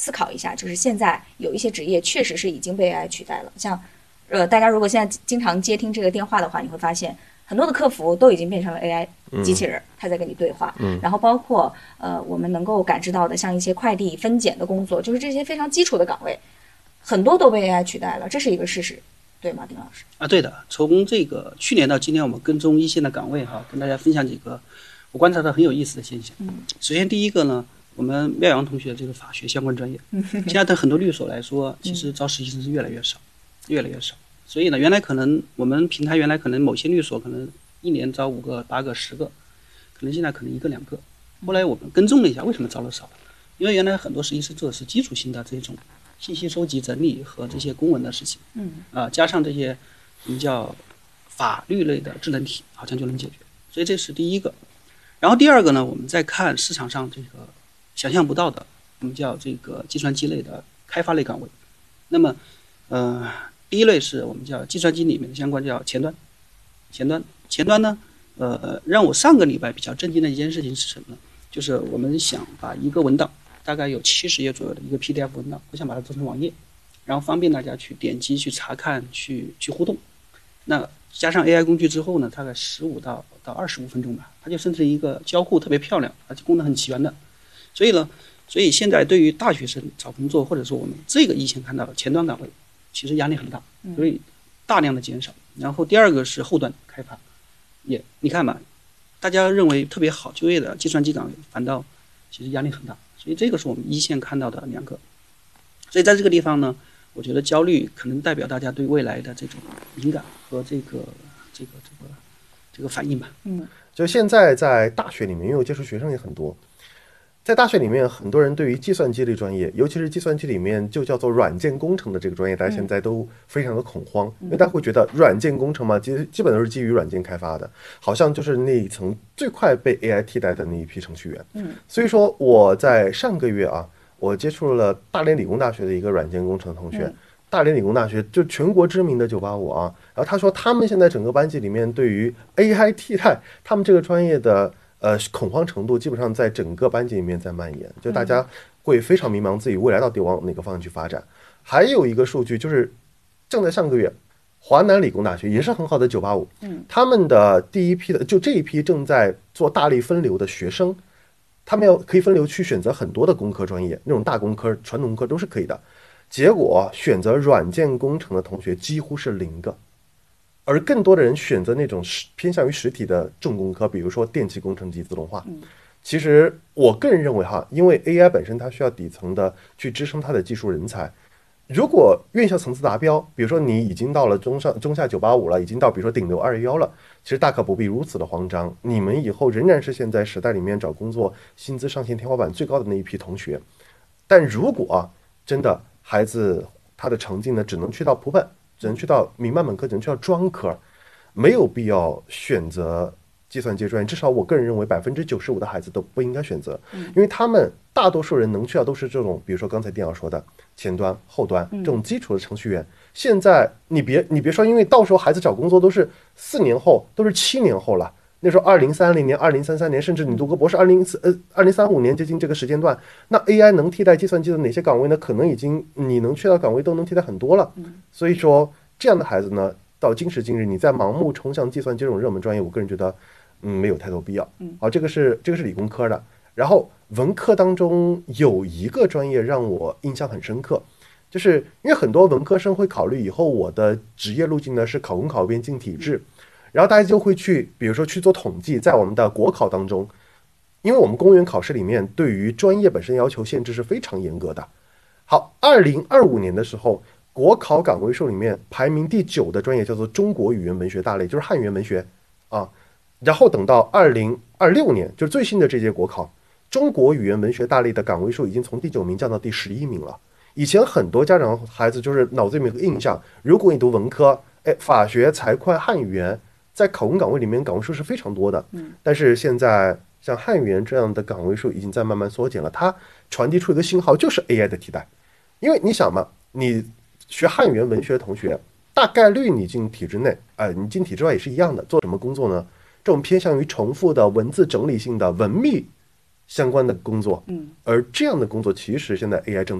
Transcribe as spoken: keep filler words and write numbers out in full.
思考一下，就是现在有一些职业确实是已经被 A I 取代了，像呃，大家如果现在经常接听这个电话的话，你会发现很多的客服都已经变成了 A I 机器人，他在跟你对话。嗯，然后包括呃，我们能够感知到的，像一些快递分拣的工作，就是这些非常基础的岗位，很多都被 A I 取代了，这是一个事实，对吗，丁老师？ 啊，对的。从这个去年到今年，我们跟踪一线的岗位哈，跟大家分享几个我观察到很有意思的现象。嗯，首先第一个呢，我们妙阳同学这个法学相关专业，现在对很多律所来说，其实招实习生是越来越少，越来越少。所以呢，原来可能我们平台原来可能某些律所可能一年招五个、八个、十个，可能现在可能一个两个。后来我们跟踪了一下，为什么招的少？因为原来很多实习生做的是基础性的这种信息收集、整理和这些公文的事情，嗯，啊、呃，加上这些我们叫法律类的智能题，好像就能解决。所以这是第一个。然后第二个呢，我们再看市场上这个想象不到的，我们叫这个计算机类的开发类岗位。那么，呃。第一类是我们叫计算机里面的相关叫前端，前端前端呢，呃，让我上个礼拜比较震惊的一件事情是什么呢？就是我们想把一个文档，大概有七十页左右的一个 P D F 文档，我想把它做成网页，然后方便大家去点击、去查看、去去互动。那加上 A I 工具之后呢，大概十五到到二十五分钟吧，它就生成一个交互特别漂亮，而且功能很齐全的。所以呢，所以现在对于大学生找工作，或者说我们这个以前看到的前端岗位，其实压力很大，所以大量的减少。然后第二个是后端开发，也你看吧，大家认为特别好就业的计算机岗位，反倒其实压力很大。所以这个是我们一线看到的两个。所以在这个地方呢，我觉得焦虑可能代表大家对未来的这种敏感和这个这个这个这个反应吧。 嗯，就现在在大学里面，因为我接触学生也很多。在大学里面，很多人对于计算机类专业，尤其是计算机里面就叫做软件工程的这个专业，大家现在都非常的恐慌，因为大家会觉得软件工程嘛，基基本都是基于软件开发的，好像就是那一层最快被 A I 替代的那一批程序员。嗯，所以说我在上个月啊，我接触了大连理工大学的一个软件工程同学。嗯，大连理工大学就全国知名的九八五啊，然后他说他们现在整个班级里面对于 A I 替代他们这个专业的呃，恐慌程度基本上在整个班级里面在蔓延，就大家会非常迷茫自己未来到底往哪个方向去发展。还有一个数据就是，正在上个月，华南理工大学也是很好的九八五，嗯，他们的第一批的就这一批正在做大力分流的学生，他们要可以分流去选择很多的工科专业，那种大工科、传统工科都是可以的。结果选择软件工程的同学几乎是零个。而更多的人选择那种偏向于实体的重工科，比如说电气工程及自动化。其实我个人认为哈，因为 A I 本身它需要底层的去支撑它的技术人才。如果院校层次达标，比如说你已经到了中上中下九八五了，已经到比如说顶流二幺幺了，其实大可不必如此的慌张。你们以后仍然是现在时代里面找工作薪资上限天花板最高的那一批同学。但如果、啊、真的孩子他的成绩呢，只能去到普本。只能去到民办本科，只能去到专科，没有必要选择计算机专业。至少我个人认为，百分之九十五的孩子都不应该选择，因为他们大多数人能去到都是这种，比如说刚才丁老说的前端、后端这种基础的程序员。现在你别你别说，因为到时候孩子找工作都是四年后，都是七年后了。那时候二零三零年、二零三三年，甚至你读个博士，二零呃二零三五年接近这个时间段，那 A I 能替代计算机的哪些岗位呢？可能已经你能去到岗位都能替代很多了。所以说，这样的孩子呢，到今时今日，你再盲目冲向计算机这种热门专业，我个人觉得，嗯，没有太多必要。好，这个是这个是理工科的。然后文科当中有一个专业让我印象很深刻，就是因为很多文科生会考虑以后我的职业路径呢是考公考编进体制。然后大家就会去，比如说去做统计，在我们的国考当中，因为我们公务员考试里面对于专业本身要求限制是非常严格的。好，二零二五年的时候，国考岗位数里面排名第九的专业叫做中国语言文学大类，就是汉语言文学啊。然后等到二零二六年，就是最新的这届国考，中国语言文学大类的岗位数已经从第九名降到第十一名了。以前很多家长孩子就是脑子里面有个印象，如果你读文科，哎，法学、财会、汉语言。在考公岗位里面岗位数是非常多的，但是现在像汉语言这样的岗位数已经在慢慢缩减了，它传递出一个信号就是 A I 的替代。因为你想嘛，你学汉语言文学的同学大概率你进体制内、呃、你进体制外也是一样的，做什么工作呢？这种偏向于重复的文字整理性的文秘相关的工作，而这样的工作其实现在 A I 正